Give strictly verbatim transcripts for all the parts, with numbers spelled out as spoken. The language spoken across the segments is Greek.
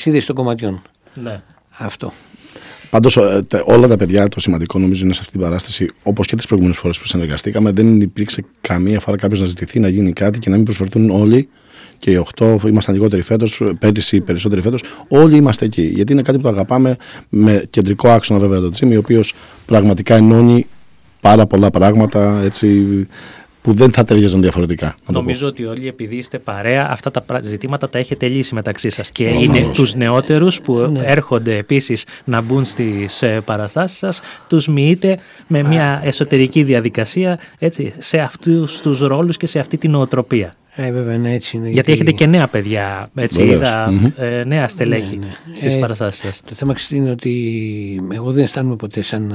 σύνδεση των κομματιών. Ναι. Αυτό. Πάντως, όλα τα παιδιά, το σημαντικό νομίζω είναι σε αυτή την παράσταση, όπως και τις προηγούμενες φορές που συνεργαστήκαμε, δεν υπήρξε καμία φορά κάποιος να ζητηθεί να γίνει κάτι και να μην προσφερθούν όλοι. Και οι οκτώ, ήμασταν λιγότεροι φέτος, πέρυσι περισσότεροι φέτος. Όλοι είμαστε εκεί. Γιατί είναι κάτι που το αγαπάμε, με κεντρικό άξονα βέβαια το Τζίμι, ο οποίος πραγματικά ενώνει πάρα πολλά πράγματα έτσι, που δεν θα ταιριάζαν διαφορετικά. Νομίζω ότι όλοι, επειδή είστε παρέα, αυτά τα ζητήματα τα έχετε λύσει μεταξύ σας. Και oh, είναι oh, τους νεότερους που ναι. έρχονται επίσης να μπουν στις παραστάσεις σας, τους μοιείτε με μια εσωτερική διαδικασία έτσι, σε αυτούς τους ρόλους και σε αυτή την νοοτροπία. Ε, βέβαια, ναι, έτσι είναι. Γιατί, γιατί έχετε και νέα παιδιά, έτσι, είδα, mm-hmm. ε, νέα στελέχη ναι, ναι. στις ε, παραστάσεις σας. Το θέμα είναι ότι εγώ δεν αισθάνομαι ποτέ σαν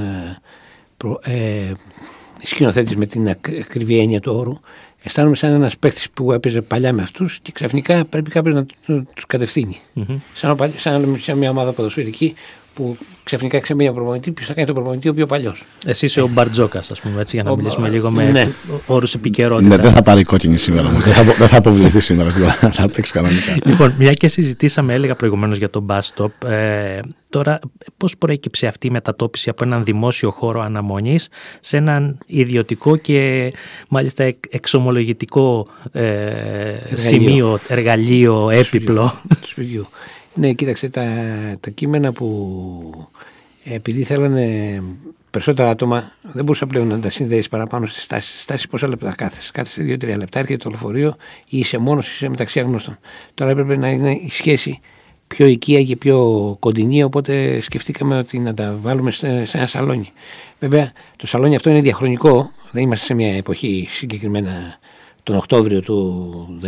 προ, ε, σκηνοθέτης με την ακριβή έννοια του όρου. Αισθάνομαι σαν ένας παίκτης που έπαιζε παλιά με αυτούς και ξαφνικά πρέπει κάποιος να τους κατευθύνει. Mm-hmm. Σαν, σαν, σαν μια ομάδα ποδοσφαιρική που ξαφνικά ξέρει μια προπονητή, ποιος θα κάνει τον προπονητή ο πιο παλιός. Εσύ είσαι ο Μπαρτζόκας, ας πούμε, έτσι, για να ο, μιλήσουμε λίγο με ναι. όρους επικαιρότητα. Ναι, δεν θα πάρει κόκκινη σήμερα, δεν θα, δεν θα αποβληθεί σήμερα, θα παίξει κανονικά. Λοιπόν, μια και συζητήσαμε, έλεγα προηγουμένως για το bus stop, ε, τώρα πώς προέκυψε αυτή η μετατόπιση από έναν δημόσιο χώρο αναμονής σε έναν ιδιωτικό και μάλιστα εξομολογητικό ε, εργαλείο. σημείο, εργαλείο, έπιπλο του σπιτιού. Ναι, κοίταξε, τα, τα κείμενα που επειδή θέλανε περισσότερα άτομα, δεν μπορούσα πλέον να τα συνδέσεις παραπάνω στις στάσεις. Στάσεις πόσα λεπτά κάθεσαι. Κάθεσαι δύο τρία λεπτά, έρχεται το λεωφορείο ή είσαι μόνος ή είσαι μεταξύ αγνώστων. Τώρα έπρεπε να είναι η σχέση πιο οικία και πιο κοντινή, οπότε σκεφτήκαμε ότι να τα βάλουμε σε, σε ένα σαλόνι. Βέβαια, το σαλόνι αυτό είναι διαχρονικό, δεν είμαστε σε μια εποχή συγκεκριμένα τον Οκτώβριο του,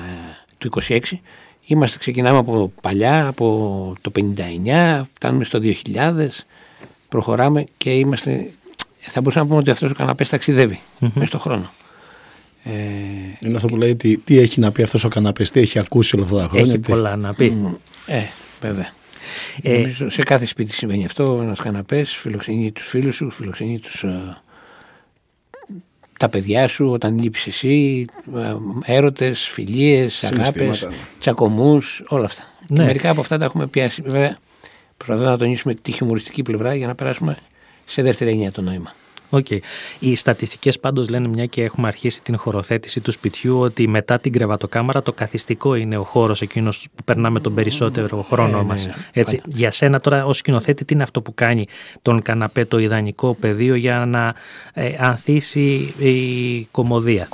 του είκοσι έξι. Είμαστε, ξεκινάμε από παλιά, από το πενήντα εννιά, φτάνουμε στο δύο χιλιάδες, προχωράμε και είμαστε, θα μπορούσαμε να πούμε ότι αυτός ο καναπές ταξιδεύει mm-hmm. μέσα στον χρόνο. Ε, είναι αυτό που λέει τι, τι έχει να πει αυτός ο καναπές, τι έχει ακούσει όλα αυτά τα χρόνια. Έχει τι... πολλά να πει. Mm, ε, βέβαια. Ε, Νομίζω σε κάθε σπίτι συμβαίνει αυτό, ένας καναπές φιλοξενεί τους φίλους σου, φιλοξενεί τους... τα παιδιά σου όταν λείπεις εσύ, έρωτες, φιλίες, αγάπες, τσακωμούς, όλα αυτά. Ναι. Μερικά από αυτά τα έχουμε πιάσει. Βέβαια, προσπαθούμε να τονίσουμε τη χιουμοριστική πλευρά για να περάσουμε σε δεύτερη έννοια το νόημα. Okay. Οι στατιστικές πάντως λένε, μια και έχουμε αρχίσει την χωροθέτηση του σπιτιού, ότι μετά την κρεβατοκάμαρα το καθιστικό είναι ο χώρος εκείνος που περνάμε τον περισσότερο χρόνο ε, μας. Ναι, έτσι, ναι. Για σένα τώρα ως σκηνοθέτη, τι είναι αυτό που κάνει τον καναπέ το ιδανικό πεδίο για να ε, ανθίσει η κωμωδία?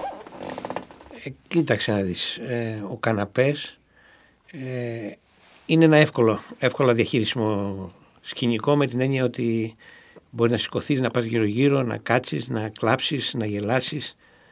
Ε, κοίταξε να δεις. Ε, ο καναπές ε, είναι ένα εύκολο, εύκολα διαχείρισιμο σκηνικό, με την έννοια ότι μπορεί να σηκωθείς, να πας γύρω-γύρω, να κάτσεις, να κλάψεις, να γελάσεις,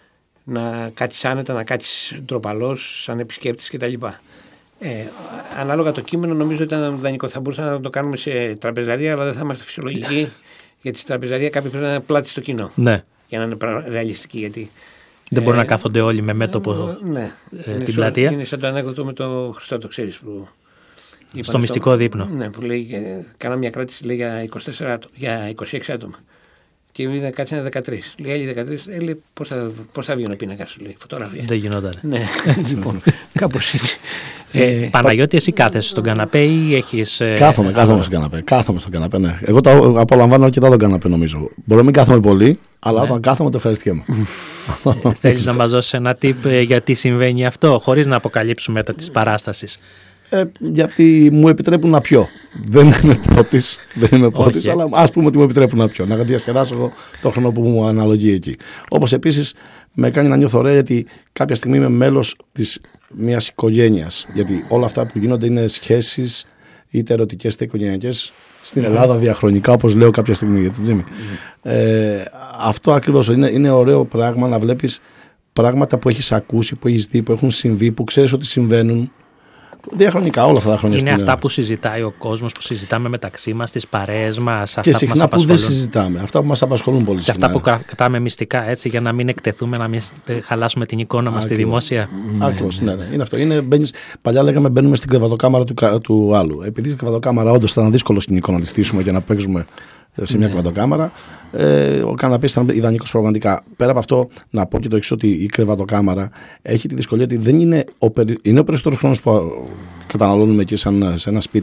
να κάτσεις άνετα, να κάτσεις ντροπαλός, σαν επισκέπτης κτλ. Ε, ανάλογα το κείμενο, νομίζω ότι ήταν δανεικό. Θα μπορούσαμε να το κάνουμε σε τραπεζαρία, αλλά δεν θα είμαστε φυσιολογικοί. Γιατί στη τραπεζαρία κάποιοι πρέπει να είναι πλάτη στο κοινό. Ναι. Για να είναι ρεαλιστικοί. Γιατί, δεν ε, μπορούν να κάθονται όλοι με μέτωπο ε, ναι. ε, είναι την σαν, πλατεία. Είναι σαν το ανέκδοτο με το Χριστό, το ξέρεις. Που στο το, μυστικό δείπνο. Ναι, που λέει, κάναμε μια κράτηση λέει, για, είκοσι τέσσερα, για είκοσι έξι άτομα. Και είδα κάτσε ένα δεκατρία. Λέει άλλοι δεκατρία, ε, λέει πώς θα, πώς θα βγει ο πίνακας σου, λέει, φωτογραφία. Δεν γινόταν. Ναι, λοιπόν, κάπως έτσι. Ε, Παναγιώτη, εσύ κάθεσαι στον καναπέ ή έχεις... Ε, κάθομαι, κάθομαι στον καναπέ, κάθομαι στον καναπέ, ναι. Εγώ το απολαμβάνω αρκετά τον καναπέ, νομίζω. Μπορώ να μην κάθομαι πολύ, αλλά ναι. Όταν κάθομαι το ευχαριστιέμαι. Ε, θέλεις να μας δώσεις ένα tip για τι συμβαίνει αυτό, χωρίς να αποκαλύψουμε μετά της παράστασης? Ε, γιατί μου επιτρέπουν να πιω. Δεν είμαι πότης, δεν είμαι πότης, αλλά ας πούμε ότι μου επιτρέπουν να πιω, να διασκεδάσω εγώ το χρόνο που μου αναλογεί εκεί. Όπως επίσης με κάνει να νιώθω ωραία, γιατί κάποια στιγμή είμαι μέλος της μιας οικογένειας. Γιατί όλα αυτά που γίνονται είναι σχέσεις, είτε ερωτικές είτε οικογενειακές, στην Ελλάδα διαχρονικά, όπως λέω κάποια στιγμή για την Τζίμι. Mm. Ε, αυτό ακριβώς είναι, είναι ωραίο πράγμα να βλέπεις πράγματα που έχεις ακούσει, που έχεις δει, που έχουν συμβεί, που ξέρεις ότι συμβαίνουν. Διαχρονικά, όλα αυτά τα χρόνια. Είναι αυτά που συζητάει ο κόσμος, που συζητάμε μεταξύ μας, τις παρέες μας, και αυτά συχνά που μας απασχολούν. Που δεν συζητάμε, αυτά που μας απασχολούν πολύ και συχνά. Και αυτά που κρατάμε μυστικά, έτσι, για να μην εκτεθούμε, να μην χαλάσουμε την εικόνα μας στη δημόσια. Ακριβώς, ναι, ναι, είναι αυτό. Είναι, μπαίνεις, παλιά λέγαμε μπαίνουμε στην κρεβατοκάμαρα του, του άλλου. Επειδή η κρεβατοκάμαρα όντως ήταν δύσκολο σκηνικό να τη στήσουμε και να παίξουμε σε μια κρεβατοκάμαρα. Ε, ο καναπές ήταν ιδανικός πραγματικά. Πέρα από αυτό, να πω και το εξής, ότι η κρεβατοκάμαρα έχει τη δυσκολία ότι δεν είναι ο, περι... είναι ο περισσότερος χρόνος που καταναλώνουμε εκεί σαν, σε ένα σπίτι.